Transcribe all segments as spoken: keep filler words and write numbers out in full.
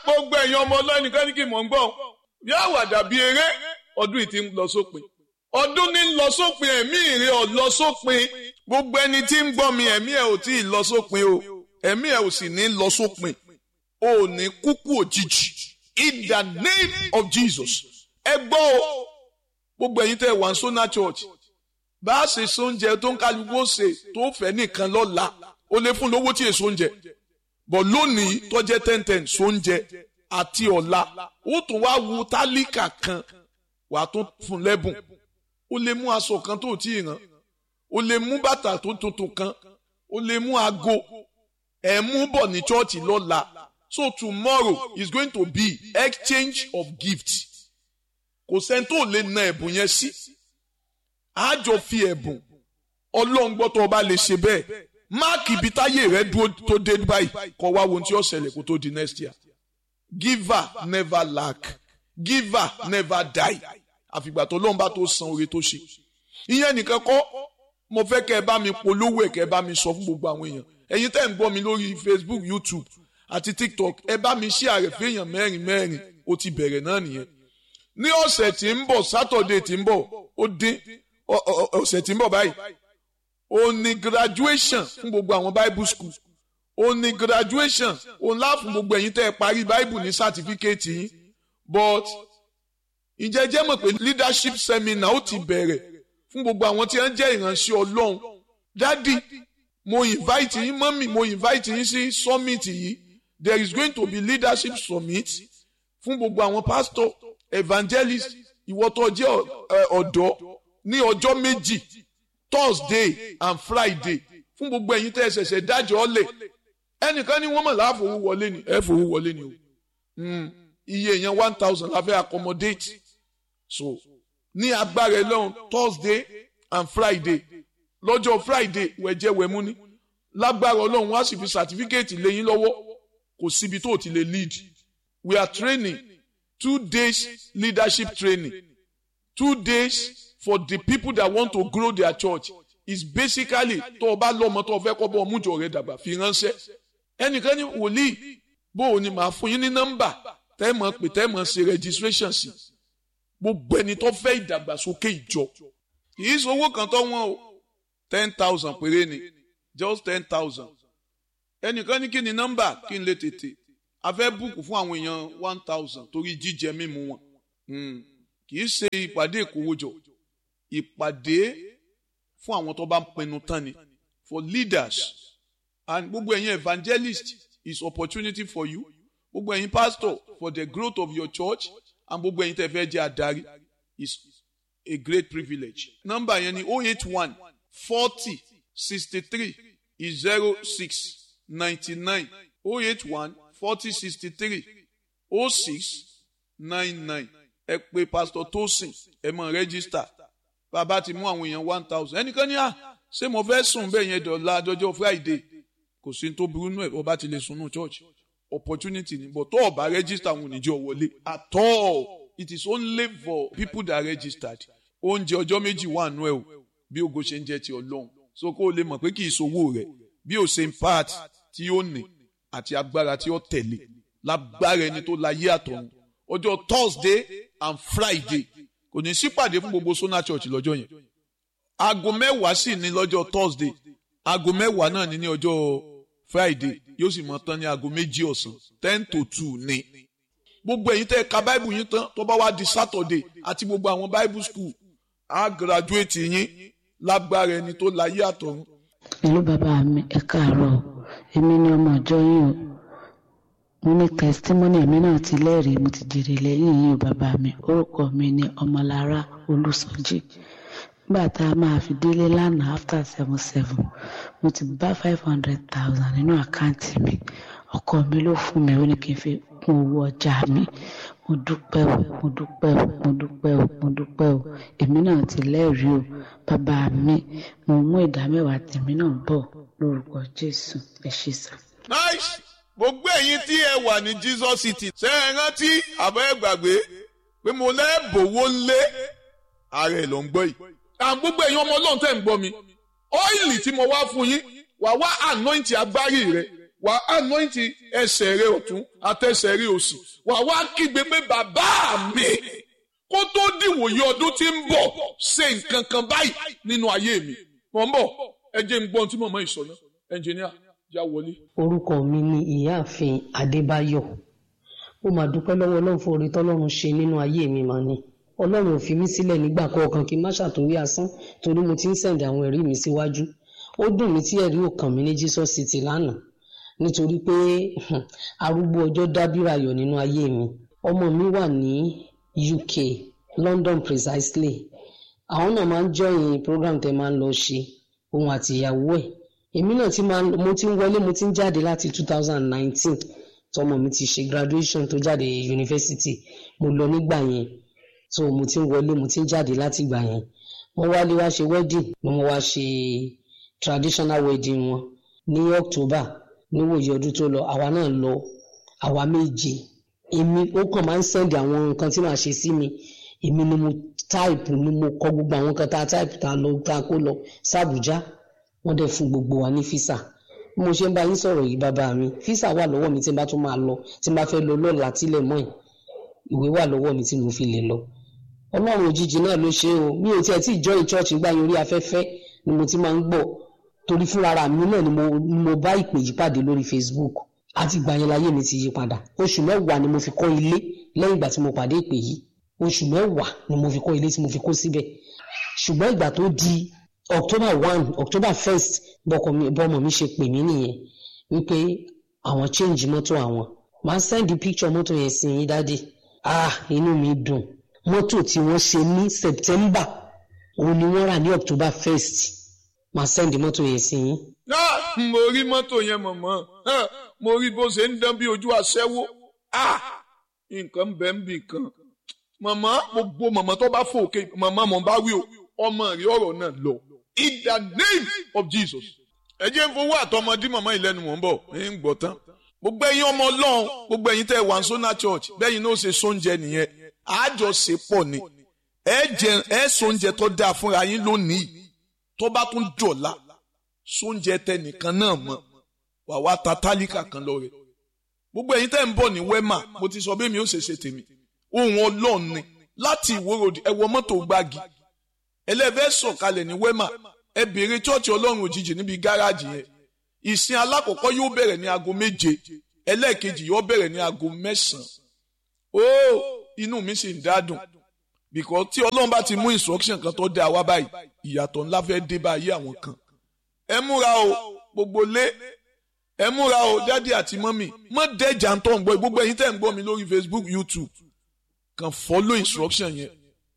gbogbo ẹ̀yin ọmọ ọlọ́run kan ní kí mò ń gbọ́ yóò wà dàbí eré ọdún yìí ti ń lọ sópin ọdún ní ń lọ sópin ẹ̀mí ìrè ọ̀ lọ sópin gbogbo ẹni tí ń gbọ́ mi ẹ̀mí ẹ̀ ò tí ì lọ sópin o ẹ̀mí ẹ̀ ò sì ní lọ sópin o ò ní kúkú òjijì in the name of Jesus ẹ gbọ́ o gbogbo ẹ̀yin tẹ́ wà ní Sona Church bá a ṣe sóúnjẹ tó ń kálukú ṣe tó fẹ́ nìkan lọ́la o lè fún lówó tí èso oúnjẹ bọ̀ lónìí tó jẹ́ ten ten sóúnjẹ àti ọ̀la ó tún wá wu tálíkà kan wà á tún fún lẹ́bùn o lè mú aṣọ kan tó tí ì rán o lè mú bàtà tó tuntun kan o lè mú aago ẹ̀ mú bọ̀ ní chọ́ọ̀chì lọ́la so tomorrow is going to be exchange of gifts kò sẹ́ni tó lè na ẹ̀bùn yẹn sí àjọ fi ẹ̀bùn ọlọ́run gbọ́ tó o bá lè ṣe bẹ́ẹ̀ máàkì ibi táyé rẹ dúró tó dé báyìí kọ́ wá wo ohun tí ó ṣẹlẹ̀ kó tó di next year giver never lack giver never die àfìgbà tó lọ́n bá tó san oore tó ṣe ìyẹn nìkan kọ́ mo fẹ́ kẹ́ ẹ bá mi polówó ẹ̀ kẹ́ ẹ bá mi sọ fún gbogbo àwọn èèyàn ẹ̀yin tẹ́ ń gbọ́ mi lórí Facebook YouTube àti TikTok ẹ bá mi share rẹ̀ fẹ́yàn mẹ́rin mẹ́rin ó ti bẹ̀rẹ̀ náà nìyẹn ní ọ̀sẹ̀ tí ń bọ̀ Saturday tí ń bọ̀ ó dín ọ̀sẹ̀ tí ń bọ̀ báyìí ó ní graduation fún gbogbo àwọn Bible school ó ní graduation ó ńlá fún gbogbo ẹ̀yin tẹ́ ẹ parí Bible ní certificate yín but ǹjẹ́ jẹ́ mọ̀ pé leadership seminar ó ti bẹ̀rẹ̀ fún gbogbo àwọn tí wọ́n jẹ́ ìránṣẹ́ Ọlọ́run dádì mo invite yín mọ́mì mo invite yín sí summit yìí there is going to be leadership summit fún gbogbo àwọn pastor evangelist ìwọ tó jẹ́ ọ̀dọ́ ní ọjọ́ méjì Thursday and Friday fún gbogbo ẹ̀yin tẹ́ ẹ ṣẹ̀ṣẹ̀ dájọ́ ọ̀lẹ̀ ẹnìkan ní wọ́n mọ̀ láàfowó wọlé ni ẹ fowó wọlé ni o iye èèyàn one thousand la fẹ́ accommodate so ní agbára Ọlọ́run Thursday and Friday lọ́jọ́ Friday wẹ̀jẹ̀ wẹ̀mú ní lágbára Ọlọ́run wọ́n á sì fi certificate lé yín lọ́wọ́ kò síbi tó ti lè lead we are training two days leadership training two days for the people that want to grow their church is basically tó o bá lọ́mọ tó o fẹ́ kọ́ bọ́ ọmújọ rẹ̀ dàgbà fi ránṣẹ́ ẹnìkan ní wòlíì bó o ní máa fún yín ní nọ́mbà tẹ́ mọ̀ pé tẹ́ mọ̀ ṣe registration sí gbogbo ẹni tó fẹ́ ìdàgbàsókè ìjọ kì í ṣe owó kan tó wọ́n o ten thousand péré ni just ten thousand ẹnìkan ní kí ni nọ́mbà kí n lè tètè a fẹ́ búùkù fún àwọn èèyàn one thousand torí jíjẹ mímu wọn kì í ṣe ìpàdé ìkówójọ ìpàdé fún àwọn tó bá ń pinnu tán ni for leaders and gbogbo ẹ̀yin evangelist is opportunity for you gbogbo ẹ̀yin pastor for the growth of your church and gbogbo ẹ̀yin tẹ́ fẹ́ jẹ́ adarí is a great privilege. Nọ́mbà yẹn ni oh eight one forty sixty three zero six ninety nine oh eight one forty sixty three oh six nine nine ẹ pè pastor Tosin ẹ mọ̀ register bàbá ti mú àwọn èèyàn one thousand ẹnìkan ní à ṣé mo fẹ́ sùn bẹ́ẹ̀ yẹn dọ̀la àjọjọ́ Friday kò sí tó burú nù ẹ̀ ọba ti lè sùn nù church opportunity ni but tó ọba register àwọn oníjọ wọlé at all it is only for people that are registered oúnjẹ ọjọ́ méjì wà nù ẹ̀ o bí ogo ṣe ń jẹ́ ti Ọlọ́run so kó o lè mọ̀ pé kì í ṣòwò rẹ̀ bí o ṣe ń part tí ó ní àti agbára tí ó tẹ̀lé lágbára ẹni tó láyé àtọ̀run ọjọ́ Thursday and Friday kò ní sípàdé fún gbogbo Sona Church lọ́jọ́ yẹn aago mẹ́wàá sì ní lọ́jọ́ Thursday aago mẹ́wàá náà ní ní ọjọ́ Friday yóò sì mọ tán ní aago méjì ọ̀sán ten to two ní. gbogbo ẹ̀yin tẹ́ ka Bible yín tán tó bá wá di Saturday àti gbogbo àwọn Bible school á graduate yín lágbára ẹni tó láyé àtọ̀run. ìlú bàbá mi ẹ káàárọ̀ èmi ni ọmọ ìjọ yín o mo ní testimony èmi náà ti lẹ́rìí mo ti jèrè lẹ́yìn yín o bàbá mi orúkọ mi ni Ọmọlára Olùsọjí nígbà tá a máa fi délé lánàá after seven seven mo ti bá five hundred thousand nínú àkáǹtì mi ọkọ mi ló fún mi ó ní kí n fi kún owó ọjà mi mo dúpẹ́ o mo dúpẹ́ o mo dúpẹ́ o mo dúpẹ́ o èmi náà ti lẹ́rìí o bàbá mi mo mú ìdá mẹ́wàá tèmi náà bọ̀ lórúkọ Jésù ẹ ṣé sà. nice gbogbo ẹ̀yin tí ẹ wà ní Jesus City ṣe é rántí àbọ̀ ẹ gbàgbé pé mo lẹ́ẹ̀bọ̀wọ́ lé ààrẹ ló ń gbọ́ yìí. àwọn gbogbo ẹ̀yin ọmọ Ọlọ́run tẹ́ ń gbọ́ mi ọ́ìlì tí mo wá fún yín wà wá anoint agbárí rẹ wà á anoint ẹsẹ̀ rẹ ọ̀tún àtẹsẹ̀ rẹ òsì wà wá kígbe pé bàbá mi kó tó dìwòye ọdún tí ń bọ̀ ṣe nǹkan kan báyìí nínú ayé mi mọ̀ ń bọ̀ ẹ jẹ́ ń gbọ́n tí mọ̀mọ́ ìsọ̀nà ẹnjìníà já wọlé. orúkọ mi ni ìyáàfin Adébáyọ̀ ó máa dúpẹ́ lọ́wọ́ Ọlọ́run fún oore tọ́lọ́run ṣe nínú ayé mi mà ní Ọlọ́run ò fi mí sílẹ̀ nígbà kọ̀ọ̀kan kí n má ṣàtúnwí asán torí mo ti ń sẹ̀ǹdì àwọn ẹ̀rí mi síwájú ó dùn mí tí ẹ̀rí ò kàn mí ní Jesus City lánàá nítorí pé arúgbó ọjọ́ dábìrà ayọ̀ nínú ayé mi ọmọ mi wà ní U K London precisely àwọn náà máa ń join program tẹ máa ń lọ ṣe òun àti ìyàwó ẹ̀ èmi náà ti máa mo ti ń wọlé mo ti ń jáde láti two thousand nineteen tọmọ mi ti ṣe graduation tó jáde yunifásitì mo lọ nígbà yẹn so mo ti ń wọlé mo ti ń jáde láti ìgbà yẹn wọ́n wálé wá ṣe wedding ni wọ́n wá ṣe traditional wedding wọn ní October níwòye ọdún tó lọ àwa náà lọ àwa méje èmi ó kàn máa ń sẹ́ndì àwọn nǹkan tí màá ṣe sí mi èmi ni mo táìpù ni mo kọ gbogbo àwọn nǹkan tá a táìpù tá a lọ tá a kó lọ sàbújá wọ́n dẹ̀ fún gbogbo wa ní físà bí mo ṣe ń bá yín sọ̀rọ̀ yìí bàbá mi físà wà lọ́wọ́ mi tí n bá tún máa lọ tí n bá fẹ́ lọ lọ́la tílẹ̀ mọ́ ẹ̀ ìwé wà lọ́wọ́ mi tí mo fi lè lọ Ọlọ́run òjijì náà ló ṣe o mi ò tiẹ̀ tí ì join church gbá yín orí afẹ́fẹ́ ni mo ti máa ń gbọ́ torí fúnra mi náà ni mo mo bá ìpè yí pàdé lórí Facebook àti ìgbà yẹn láyé mi ti yí padà oṣù mẹ́wàá ni mo fi kọ́ ilé lẹ́yìn ìgbà tí mo pàdé ìpè yìí oṣù mẹ́wàá ni mo fi kọ́ ilé tí mo fi kó síbẹ̀ ṣùgbọ́n ìgbà tó di October one October first bọ́mọ mi ṣe pè mí nìyẹn wípé àwọn change mọ́tò àwọn máa send picture mọ́tò yẹn sí yín dáadé ah inú mi dùn mọ́tò tí wọ́n ṣe ní September òun ni wọ́n rà ní October first máa send mọ́tò yẹn sí yín. mo rí mọ́tò yẹn mọ̀mọ́ mo rí bó ṣe ń dán bí ojú aṣẹ́wó nǹkan bẹ́ẹ̀ ń bì kan mọ̀mọ́ gbogbo mọ̀mọ́ tó bá fò òkè mọ̀mọ́ mọ̀ bá wí o ọmọ rí ọ̀rọ̀ náà lọ in the name of Jesus. ẹ jẹ́ ń fowó àtọmọdé mọ̀mọ́ ìlẹ́nu mọ̀ ń bọ̀ ń gbọ́ tán gbogbo ẹ̀yin ọmọ Ọlọ́run gbogbo ẹ̀yin tẹ́ wà sọ́nà church bẹ́yìn náà ṣe sóúnjẹ nìyẹn àjọṣepọ̀ ni ẹ jẹ ẹ sóúnjẹ tó dáa fúnra yín lónìí tó bá tún jọ̀la sóúnjẹ tẹnìkan náà mọ̀ wà wá ta tálíkà kan lọ rẹ̀ gbogbo ẹ̀yin tẹ́ ń bọ̀ ní wema mo ti sọ bẹ́ẹ̀ mi ó ṣe ṣe tèmi ohun Ọlọ́run ni láti Ìwó road ẹ wọ mọ́tò gbági ẹlẹ́fẹ́ sọ̀kalẹ̀ ní wema ẹ béèrè chọ́ọ̀chì Ọlọ́run òjijì níbi gáràjì yẹn ìsìn alákọ̀ọ́kọ́ yóò bẹ̀rẹ̀ ní aago méje ẹlẹ́ẹ̀kejì yóò bẹ̀rẹ̀ ní aago mẹ́sàn-án ó inú mi sì ń dádùn because tí Ọlọ́run bá ti mú instruction kan tó dá wa báyìí ìyàtọ̀ ńlá fẹ́ dé báyìí àwọn kan ẹ múra o gbogbo lé ẹ múra o dádì àti mọ́mì mọ́ dẹ́jà ń tọ́ ń gbọ́ gbogbo ẹ̀yin tẹ́ ń gbọ́ mi lórí Facebook YouTube kan follow instruction yẹn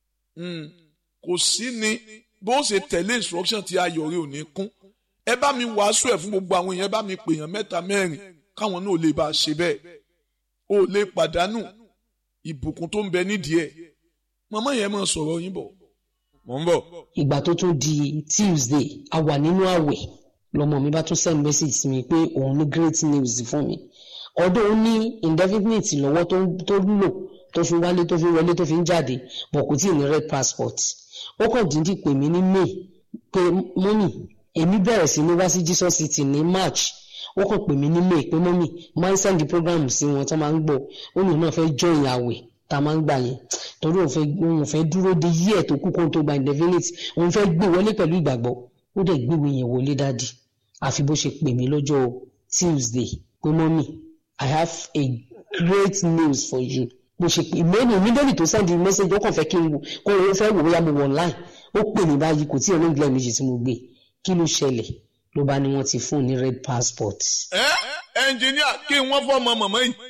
kò sí ni bó ṣe tẹ̀lé instruction tí ayọ̀ rẹ̀ ò ní kún ẹ bá mi wàásù ẹ̀ fún gbogbo àwọn èèyàn ẹ bá mi pè yàn mẹ́ta mẹ́rin káwọn náà lè bá a ṣe bẹ́ẹ̀ ó lè pàdánù ìbùkún tó ń bẹ nídìí ẹ̀ màmá yẹn máa sọ̀rọ̀ yín bọ̀ mọ̀ ń bọ̀. ìgbà tó tún di Tuesday a wà nínú àwẹ̀ lọmọ mi bá tún send message sí mi pé òun ní great news fún mi ọdún ó ní indefinite lọ́wọ́ tó lò tó fi wálé tó fi wọlé tó fi ń jáde bọ̀ kò tí ì ní red passport ó kàn dídì pè mí ní May pé mọ́mì èmi bẹ̀rẹ̀ sí ní wá sí Jesus City ní March ó kàn pè mí ní May pé mọ́mì máa ń send program sí wọn tó máa ń gbọ́ ó ní náà fẹ́ join àwẹ̀ tá a máa ń gbà yẹn torí òun fẹ́ òun fẹ́ dúró de yí ẹ̀ tó kú kó tó gba indefinite òun fẹ́ gbé wọlé pẹ̀lú ìgbàgbọ́ ó dẹ̀ gbéwèé yẹn wọlé dádì àfi bó ṣe pè mí lọ́jọ́ Tuesday pé mọ́mì I have a great news for you bó ṣe pè mí ní mídọ́lì tó send message ó kàn fẹ́ kí n wò kó o fẹ́ wò bóyá mo wọ̀ online ó pè mí báyìí kò tí ì ní ìgbìlẹ̀ méjì tí mo gbé kí ló ṣẹlẹ̀ ló bá ní wọ́n ti fún ní red passport. ẹ ẹnjìníà kí wọ́n fọ́ ọmọ màmá yìí.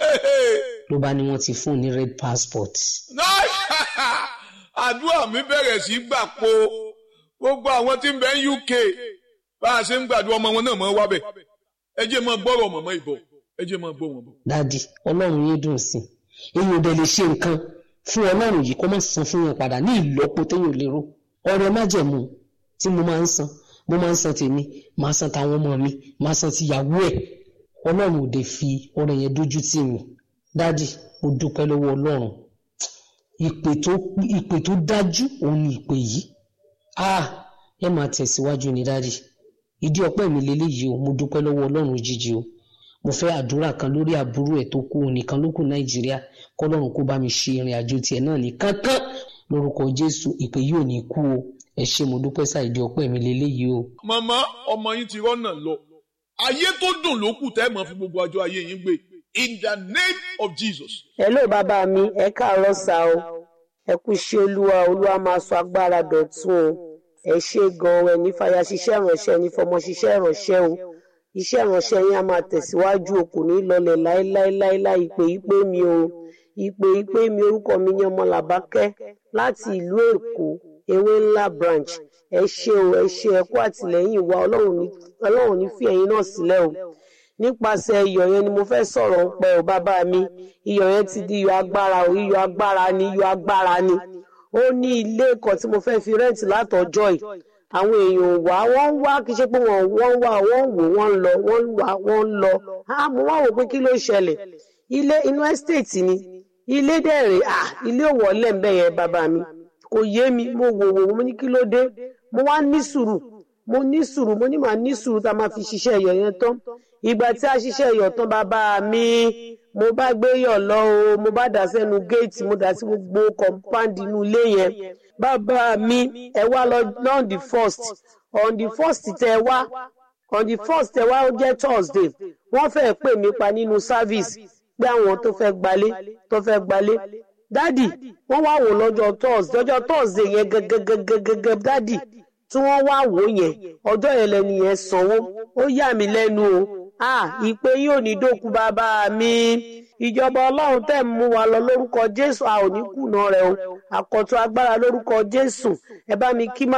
ló bá ní wọ́n ti fún ní red passport. àdúrà mi bẹ̀rẹ̀ sí gbà po gbogbo àwọn tí ń bẹ ní U K bá a ṣe ń gbàdúrà ọmọ wọn náà mọ́ wábẹ̀ ẹ jẹ́ máa gbọ́rọ̀ màmá ìbọ̀ ẹ jẹ́ máa gbọ́ wọn bọ̀. dádì Ọlọ́run yín dùn sí èyí ò dẹ̀ lè ṣe nǹkan fún Ọlọ́run yìí kó má san fún yẹn padà ní ìlọ́po téyàn lérò ọrẹ májẹ̀mú tí mo máa ń san mo máa ń san tèmi máa san tàwọn ọmọ mi máa san tìyàwó ẹ̀ Ọlọ́run ò dẹ̀ fi ọrẹ yẹn dójú tì mí dádì mo dúpẹ́ lọ́wọ́ Ọlọ́run ìpè tó ìpè tó dájú òun ni ìpè yìí ah ẹ máa tẹ̀síwájú ni dádì ìdí ọpẹ́ mi lélẹ́yìí o mo dúpẹ́ lọ́wọ́ Ọlọ́run òjijì o mo fẹ́ àdúrà kan lórí àbúrò ẹ̀ tó kú nìkan ló kù Nàìjíríà, kọ́lọ́run kó bá mi ṣe ìrìn àjò tiẹ̀ náà ní kánkán lórúkọ Jésù. Ìpè yìí ò ní kú o. Ẹ ṣé mo dúpẹ́ sáìdí ọpẹ́ mi lélẹ́yìí o. màmá ọmọ yín ti rọ́nà lọ, ayé tó dùn ló kù tẹ́ mọ̀ fún gbogbo ọjọ́ ayé yín gbé, in the name of Jesus. Hello bàbá mi, ẹ káàárọ̀ sá o, ẹ kú iṣẹ́ Olúwa, Olúwa máa sọ agbára dọ̀tun o. Ẹ ṣé gan-an, ẹ ní fàyà ṣiṣẹ́ ìránṣẹ́, ní fọmọ ṣiṣẹ́ ìránṣẹ́ o. Iṣẹ́ ìránṣẹ́ yín á máa tẹ̀síwájú o, kò ní lọlẹ̀ láéláéláéláé. Ìpè ìpè mi o, ìpè ìpè mi, orúkọ mi ni Ọmọlàbákẹ́ láti ìlú Èkó, Ewé Ńlá branch. Ẹ ṣé o, ẹ ṣé, ẹ kú àtìlẹ́yìn wa, Ọlọ́run ní fi ẹ̀yin náà sílẹ̀ o. Nípasẹ̀ iyọ̀ yẹn ni mo fẹ́ sọ̀rọ̀ ń pẹ́ o bàbá mi. Iyọ̀ yẹn ti di iyọ̀ agbára o, iyọ̀ agbára ni, iyọ̀ agbára ni. Ó ní ilé kan tí mo fẹ́ fi rẹ́ǹtì látọjọ́ yìí. Àwọn èèyàn wá, wọ́n wá, kì í ṣe pé wọ́n wọ́n wá, wọ́n wò, wọ́n lọ, wọ́n wá, wọ́n lọ. Ah, mo wá wò pé kí ló ṣẹlẹ̀? Ilé inú estate ni. Ilé dẹ̀rẹ̀, ah, ilé òwò lẹ́m̀bẹ̀ yẹn bàbá mi. Kò yé mi, mo wò wò, mo ní kí ló dé? Mo wá ní sùúrù. Mo ní sùúrù, mo ní màá ní sùúrù tá a máa fi ṣiṣẹ́ iyọ̀ yẹn tán. Ìgbà tí a ṣiṣẹ́ iyọ̀ tán bàbá mi, mo bá gbé iyọ̀ lọ o, mo bá dà sẹ́nu géètì, mo dà sí gbogbo compound inú ilé yẹn. Bàbá mi, ẹ wá lọ on the first, on the first tẹ wá, on the first tẹ wá ó jẹ́ Thursday. Wọ́n fẹ́ pè mí pa nínú service pé àwọn tó fẹ́ gbalé, tó fẹ́ gbalé. Dádì, wọ́n wá wò lọ́jọ́ Thursday, ọjọ́ Thursday yẹn gẹ́gẹ́gẹ́gẹ́gẹ́ dádì tí wọ́n wá wò yẹn, ọjọ́ yẹn lẹ́nu yẹn sanwó. Ó yà mí lẹ́nu o. Ah, ìpè yìí ò ní dókun bàbá mi. Ìjọba Ọlọ́run tẹ̀ mú wa lọ lórúkọ Jésù, a ò ní kùnà rẹ̀ o. Àkọ̀tun agbára lórúkọ Jésù. Ẹ bá mi kí má